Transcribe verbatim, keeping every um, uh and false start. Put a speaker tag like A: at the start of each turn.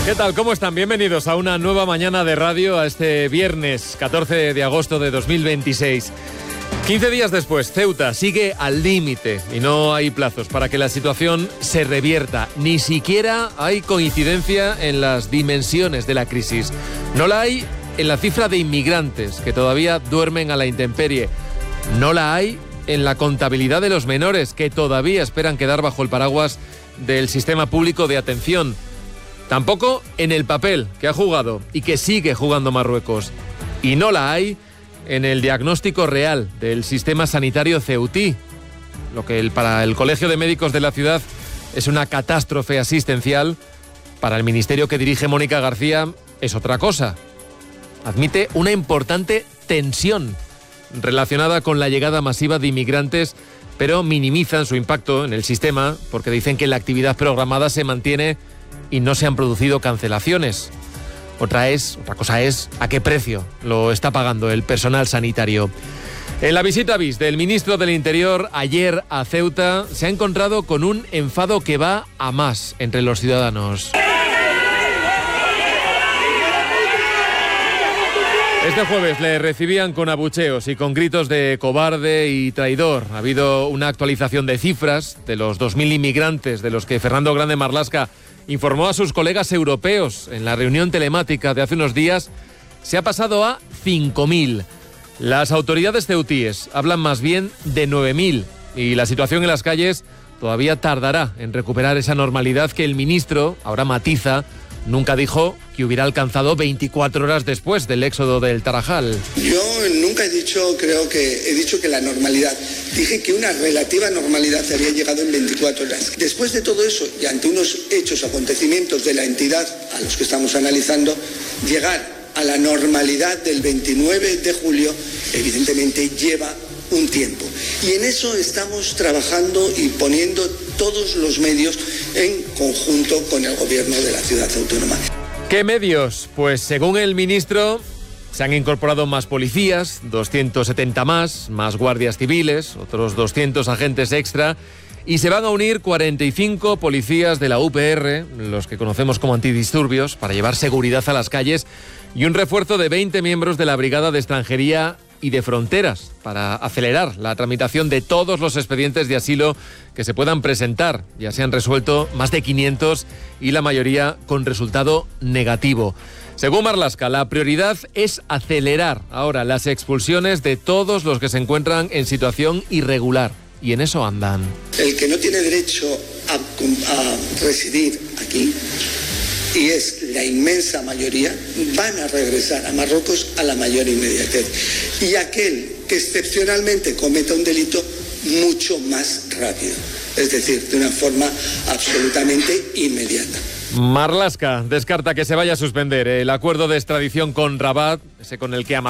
A: ¿Qué tal? ¿Cómo están? Bienvenidos a una nueva mañana de radio, a este viernes catorce de agosto de dos mil veintiséis. quince días después, Ceuta sigue al límite y no hay plazos para que la situación se revierta. Ni siquiera hay coincidencia en las dimensiones de la crisis. No la hay en la cifra de inmigrantes que todavía duermen a la intemperie. No la hay en la contabilidad de los menores que todavía esperan quedar bajo el paraguas del sistema público de atención. Tampoco en el papel que ha jugado y que sigue jugando Marruecos. Y no la hay en el diagnóstico real del sistema sanitario ceutí. Lo que el, para el Colegio de Médicos de la ciudad es una catástrofe asistencial, para el ministerio que dirige Mónica García es otra cosa. Admite una importante tensión relacionada con la llegada masiva de inmigrantes, pero minimizan su impacto en el sistema porque dicen que la actividad programada se mantiene y no se han producido cancelaciones. Otra es, otra cosa es a qué precio lo está pagando el personal sanitario. En la visita bis del ministro del Interior ayer a Ceuta se ha encontrado con un enfado que va a más entre los ciudadanos. Este jueves le recibían con abucheos y con gritos de cobarde y traidor. Ha habido una actualización de cifras de los dos mil inmigrantes de los que Fernando Grande Marlaska informó a sus colegas europeos en la reunión telemática de hace unos días. Se ha pasado a cinco mil. Las autoridades ceutíes hablan más bien de nueve mil y la situación en las calles todavía tardará en recuperar esa normalidad que el ministro, ahora matiza, nunca dijo que hubiera alcanzado veinticuatro horas después del éxodo del Tarajal.
B: Yo nunca he dicho, creo que he dicho que la normalidad. Dije que una relativa normalidad había llegado en veinticuatro horas. Después de todo eso y ante unos hechos, acontecimientos de la entidad a los que estamos analizando, llegar a la normalidad del veintinueve de julio evidentemente lleva un tiempo. Y en eso estamos trabajando y poniendo todos los medios en conjunto con el gobierno de la ciudad autónoma.
A: ¿Qué medios? Pues según el ministro, se han incorporado más policías, doscientos setenta más, más guardias civiles, otros doscientos agentes extra, y se van a unir cuarenta y cinco policías de la U P R, los que conocemos como antidisturbios, para llevar seguridad a las calles, y un refuerzo de veinte miembros de la Brigada de Extranjería y de Fronteras, para acelerar la tramitación de todos los expedientes de asilo que se puedan presentar. Ya se han resuelto más de quinientos y la mayoría con resultado negativo. Según Marlaska, la prioridad es acelerar ahora las expulsiones de todos los que se encuentran en situación irregular. Y en eso andan.
B: El que no tiene derecho a, a residir aquí, y es la inmensa mayoría, van a regresar a Marruecos a la mayor inmediatez. Y aquel que excepcionalmente cometa un delito, mucho más rápido. Es decir, de una forma absolutamente inmediata.
A: Marlaska descarta que se vaya a suspender el acuerdo de extradición con Rabat, ese con el que ama